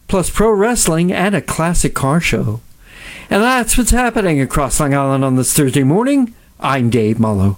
plus pro wrestling and a classic car show. And that's what's happening across Long Island on this Thursday morning. I'm Dave Mullo.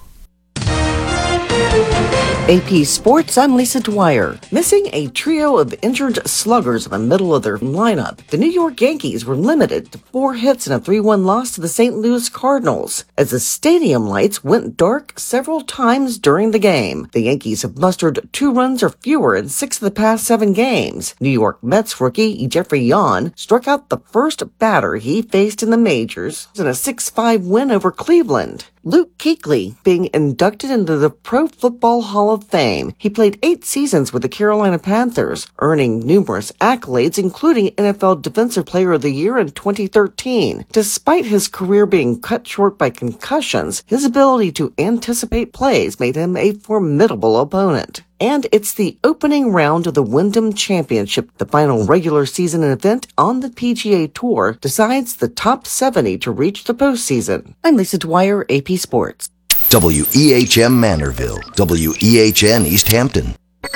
AP Sports, I'm Lisa Dwyer. Missing a trio of injured sluggers in the middle of their lineup, the New York Yankees were limited to 4 hits and a 3-1 loss to the St. Louis Cardinals. As the stadium lights went dark several times during the game, the Yankees have mustered 2 runs or fewer in 6 of the past 7 games. New York Mets rookie Jeffrey Yan struck out the first batter he faced in the majors in a 6-5 win over Cleveland. Luke Kuechly being inducted into the Pro Football Hall of Fame. He played 8 seasons with the Carolina Panthers, earning numerous accolades, including NFL Defensive Player of the Year in 2013. Despite his career being cut short by concussions, his ability to anticipate plays made him a formidable opponent. And it's the opening round of the Wyndham Championship. The final regular season event on the PGA Tour decides the top 70 to reach the postseason. I'm Lisa Dwyer, AP Sports. WEHM Manorville, WEHN East Hampton.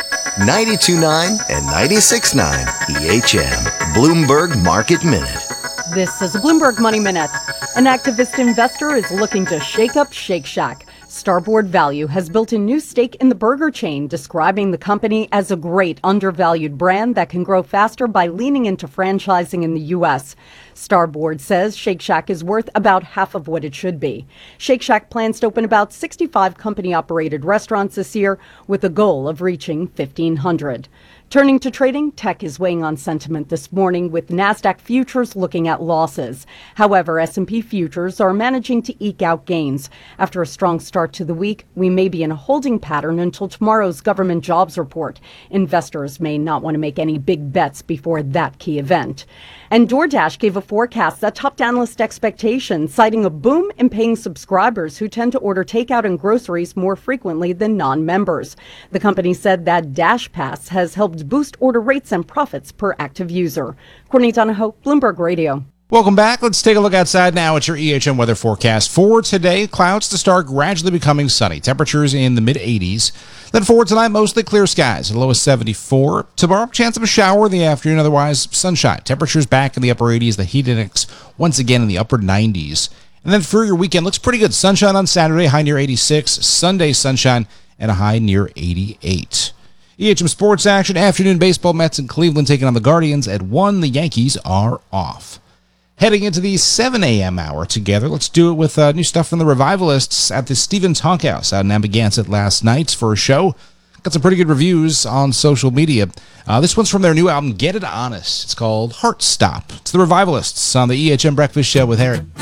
92.9 and 96.9 EHM. Bloomberg Market Minute. This is a Bloomberg Money Minute. An activist investor is looking to shake up Shake Shack. Starboard Value has built a new stake in the burger chain, describing the company as a great undervalued brand that can grow faster by leaning into franchising in the U.S. Starboard says Shake Shack is worth about half of what it should be. Shake Shack plans to open about 65 company-operated restaurants this year with a goal of reaching 1,500. Turning to trading, tech is weighing on sentiment this morning with NASDAQ futures looking at losses. However, S&P futures are managing to eke out gains. After a strong start to the week, we may be in a holding pattern until tomorrow's government jobs report. Investors may not want to make any big bets before that key event. And DoorDash gave a forecast that topped analyst expectations, citing a boom in paying subscribers who tend to order takeout and groceries more frequently than non-members. The company said that DashPass has helped boost order rates and profits per active user. Courtney Donahoe, Bloomberg Radio. Welcome back. Let's take a look outside now at your EHM weather forecast. For today, clouds to start gradually becoming sunny. Temperatures in the mid-80s. Then for tonight, mostly clear skies. A low of 74. Tomorrow, chance of a shower in the afternoon. Otherwise, sunshine. Temperatures back in the upper 80s. The heat index once again in the upper 90s. And then for your weekend, looks pretty good. Sunshine on Saturday, high near 86. Sunday, sunshine and a high near 88. EHM Sports Action. Afternoon baseball. Mets in Cleveland taking on the Guardians at 1. The Yankees are off. Heading into the 7 a.m. hour together, let's do it with new stuff from the Revivalists at the Stevens Honk House out in Amagansett last night for a show. Got some pretty good reviews on social media. This one's from their new album, Get It Honest. It's called Heart Stop. It's the Revivalists on the EHM Breakfast Show with Harry.